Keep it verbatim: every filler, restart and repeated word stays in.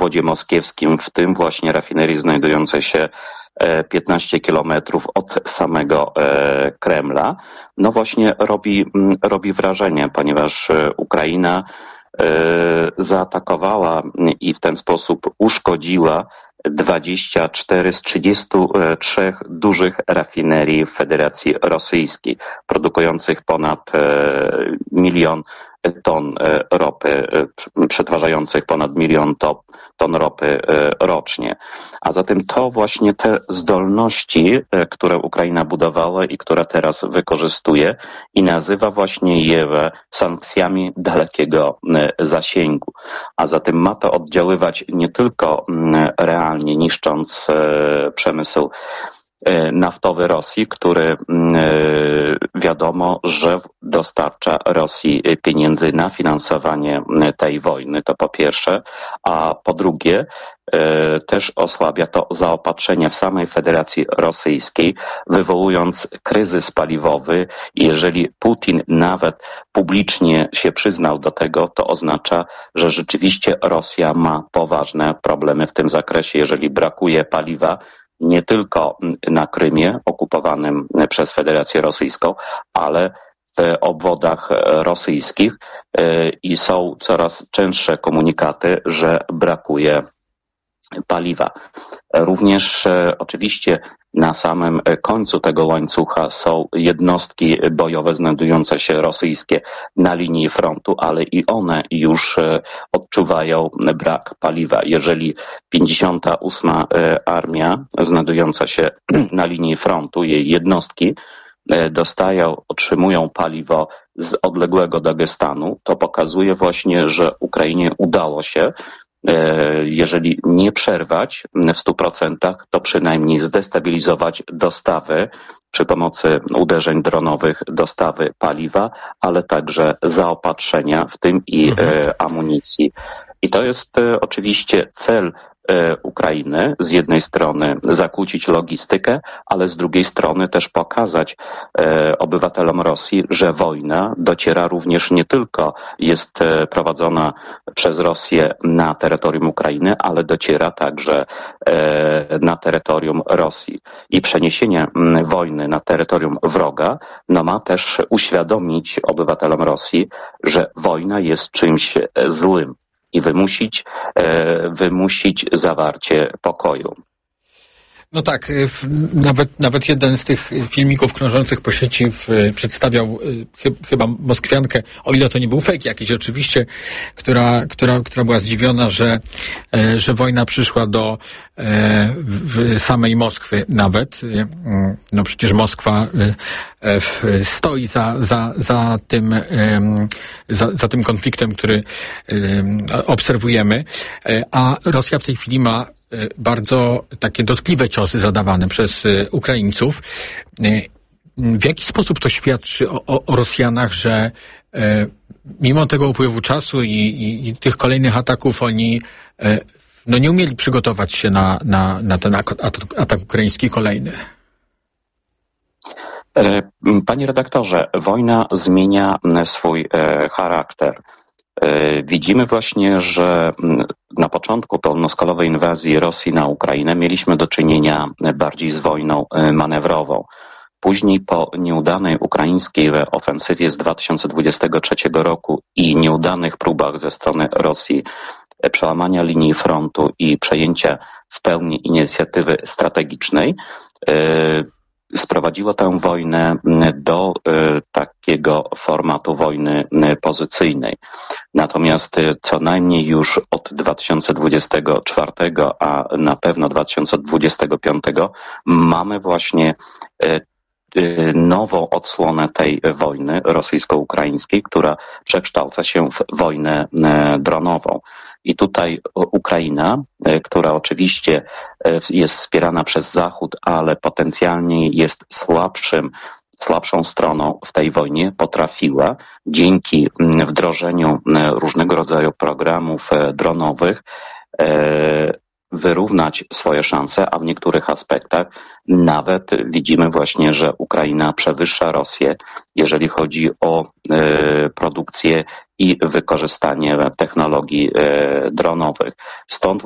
obwodzie moskiewskim, w tym właśnie rafinerii znajdującej się piętnaście kilometrów od samego Kremla, no właśnie robi, robi wrażenie, ponieważ Ukraina zaatakowała i w ten sposób uszkodziła dwadzieścia cztery z trzydziestu trzech dużych rafinerii w Federacji Rosyjskiej, produkujących ponad milion ton ropy, przetwarzających ponad milion ton ropy rocznie. A zatem to właśnie te zdolności, które Ukraina budowała i które teraz wykorzystuje i nazywa właśnie je sankcjami dalekiego zasięgu. A zatem ma to oddziaływać nie tylko realnie, niszcząc przemysł naftowy Rosji, który wiadomo, że dostarcza Rosji pieniędzy na finansowanie tej wojny, to po pierwsze, a po drugie też osłabia to zaopatrzenie w samej Federacji Rosyjskiej, wywołując kryzys paliwowy. Jeżeli Putin nawet publicznie się przyznał do tego, to oznacza, że rzeczywiście Rosja ma poważne problemy w tym zakresie. Jeżeli brakuje paliwa, nie tylko na Krymie okupowanym przez Federację Rosyjską, ale w obwodach rosyjskich i są coraz częstsze komunikaty, że brakuje paliwa. Również oczywiście na samym końcu tego łańcucha są jednostki bojowe znajdujące się rosyjskie na linii frontu, ale i one już odczuwają brak paliwa. Jeżeli pięćdziesiąta ósma Armia znajdująca się na linii frontu, jej jednostki dostają, otrzymują paliwo z odległego Dagestanu, to pokazuje właśnie, że Ukrainie udało się, jeżeli nie przerwać w stu procentach, to przynajmniej zdestabilizować dostawy przy pomocy uderzeń dronowych, dostawy paliwa, ale także zaopatrzenia, w tym i mhm. amunicji. I to jest oczywiście cel Ukrainy, z jednej strony zakłócić logistykę, ale z drugiej strony też pokazać obywatelom Rosji, że wojna dociera również nie tylko jest prowadzona przez Rosję na terytorium Ukrainy, ale dociera także na terytorium Rosji. I przeniesienie wojny na terytorium wroga no ma też uświadomić obywatelom Rosji, że wojna jest czymś złym i wymusić, wymusić zawarcie pokoju. No tak, nawet, nawet jeden z tych filmików krążących po sieci przedstawiał chyba Moskwiankę, o ile to nie był fake jakiś oczywiście, która, która, która była zdziwiona, że, że wojna przyszła do w samej Moskwy nawet. No przecież Moskwa stoi za, za, za tym, za, za tym konfliktem, który obserwujemy, a Rosja w tej chwili ma bardzo takie dotkliwe ciosy zadawane przez Ukraińców. W jaki sposób to świadczy o, o, o Rosjanach, że mimo tego upływu czasu i, i, i tych kolejnych ataków oni no nie umieli przygotować się na, na, na ten atak, atak ukraiński kolejny? Panie redaktorze, wojna zmienia swój charakter. Widzimy właśnie, że na początku pełnoskalowej inwazji Rosji na Ukrainę mieliśmy do czynienia bardziej z wojną manewrową. Później po nieudanej ukraińskiej ofensywie z dwa tysiące dwudziestego trzeciego roku i nieudanych próbach ze strony Rosji przełamania linii frontu i przejęcia w pełni inicjatywy strategicznej, sprowadziło tę wojnę do takiego formatu wojny pozycyjnej. Natomiast co najmniej już od dwa tysiące dwudziestego czwartego, a na pewno dwa tysiące dwudziestego piątego mamy właśnie nową odsłonę tej wojny rosyjsko-ukraińskiej, która przekształca się w wojnę dronową. I tutaj Ukraina, która oczywiście jest wspierana przez Zachód, ale potencjalnie jest słabszym, słabszą stroną w tej wojnie, potrafiła dzięki wdrożeniu różnego rodzaju programów dronowych wyrównać swoje szanse, a w niektórych aspektach nawet widzimy właśnie, że Ukraina przewyższa Rosję, jeżeli chodzi o e, produkcję i wykorzystanie technologii e, dronowych. Stąd